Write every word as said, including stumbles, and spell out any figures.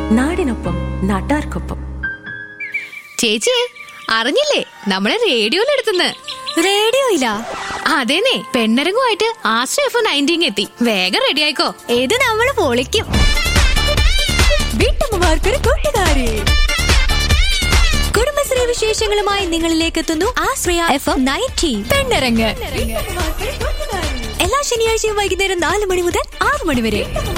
നാടിനൊപ്പം നാട്ടാർക്കൊപ്പം. ചേച്ചി അറിഞ്ഞില്ലേ, നമ്മളെ റേഡിയോയിൽ എടുത്തുന്ന്. റേഡിയോ ഇല്ല? അതേനെ, പെണ്ണരങ്ങുമായിട്ട് ആശ്രയ എഫ് നയൻറ്റീൻ എത്തി. വേഗം റെഡി ആയിക്കോ, ഇത് നമ്മള് പൊളിക്കും. വീട്ടമ്മമാർക്കൊരു കൂട്ടുകാരി. കുടുംബശ്രീ വിശേഷങ്ങളുമായി നിങ്ങളിലേക്ക് എത്തുന്നു ആശ്രയ എഫ് എം നയൻറ്റി പെണ്ണരങ്ങ്. എല്ലാ ശനിയാഴ്ചയും വൈകുന്നേരം നാല് മണി മുതൽ ആറ് മണി വരെ.